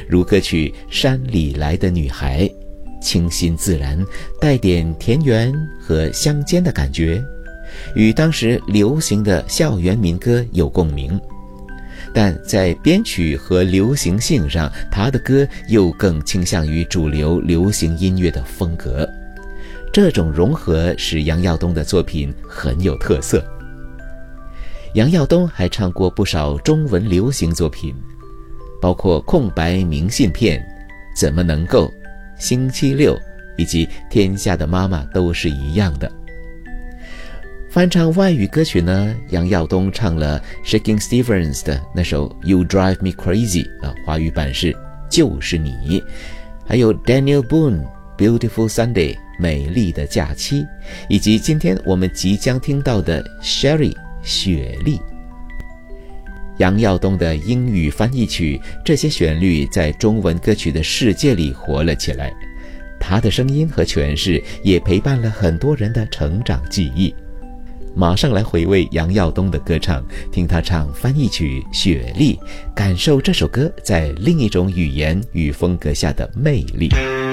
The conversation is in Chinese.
如歌曲《山里来的女孩》，清新自然，带点田园和乡间的感觉，与当时流行的校园民歌有共鸣。但在编曲和流行性上，他的歌又更倾向于主流流行音乐的风格。这种融合使杨耀东的作品很有特色。杨耀东还唱过不少中文流行作品，包括空白明信片、怎么能够、星期六以及天下的妈妈都是一样的。翻唱外语歌曲呢，杨耀东唱了 Shaking Stevens 的那首 You Drive Me Crazy， 华语版是就是你，还有 Daniel Boone Beautiful Sunday 美丽的假期，以及今天我们即将听到的 Sherry 雪莉。杨耀东的英语翻译曲，这些旋律在中文歌曲的世界里活了起来，他的声音和诠释也陪伴了很多人的成长记忆。马上来回味杨耀东的歌唱，听他唱翻译曲《雪莉》，感受这首歌在另一种语言与风格下的魅力。